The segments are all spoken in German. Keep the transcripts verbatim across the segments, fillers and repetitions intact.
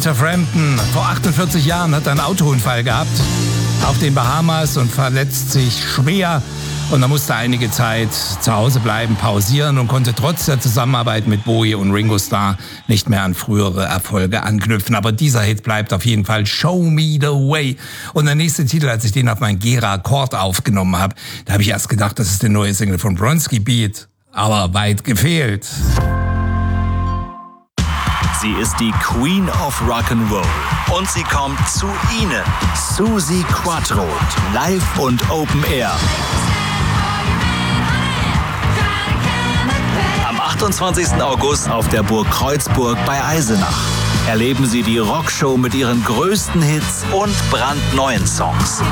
Peter Frampton, vor achtundvierzig Jahren hat er einen Autounfall gehabt auf den Bahamas und verletzt sich schwer. Und er musste einige Zeit zu Hause bleiben, pausieren und konnte trotz der Zusammenarbeit mit Bowie und Ringo Starr nicht mehr an frühere Erfolge anknüpfen. Aber dieser Hit bleibt auf jeden Fall Show Me the Way. Und der nächste Titel, als ich den auf mein Gera-Chord aufgenommen habe, da habe ich erst gedacht, das ist der neue Single von Bronski Beat. Aber weit gefehlt. Sie ist die Queen of Rock'n'Roll und sie kommt zu Ihnen. Suzi Quatro, live und Open Air. Am achtundzwanzigsten August auf der Burg Kreuzburg bei Eisenach. Erleben Sie die Rockshow mit ihren größten Hits und brandneuen Songs.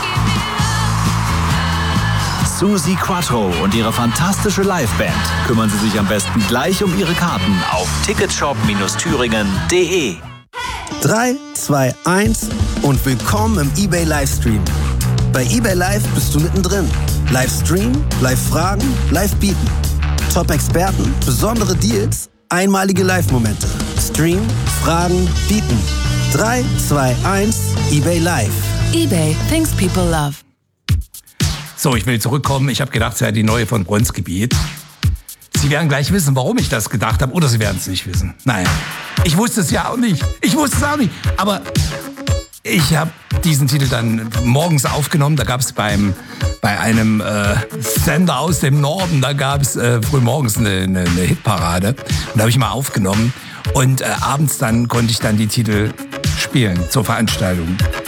Suzi Quatro und ihre fantastische Liveband. Kümmern Sie sich am besten gleich um Ihre Karten auf ticketshop Thüringen punkt de. drei, zwei, eins und willkommen im eBay Livestream. Bei eBay Live bist du mittendrin. Livestream, Live-Fragen, Live-Bieten. Top-Experten, besondere Deals, einmalige Live-Momente. Stream, Fragen, Bieten. drei, zwei, eins, eBay Live. eBay, things people love. So, ich will zurückkommen. Ich habe gedacht, es wäre die neue von Bronski Beat. Sie werden gleich wissen, warum ich das gedacht habe. Oder Sie werden es nicht wissen. Naja, ich wusste es ja auch nicht. Ich wusste es auch nicht. Aber ich habe diesen Titel dann morgens aufgenommen. Da gab es beim bei einem äh, Sender aus dem Norden, da gab es äh, frühmorgens eine, eine, eine Hitparade. Und da habe ich mal aufgenommen. Und äh, abends dann konnte ich dann die Titel spielen zur Veranstaltung.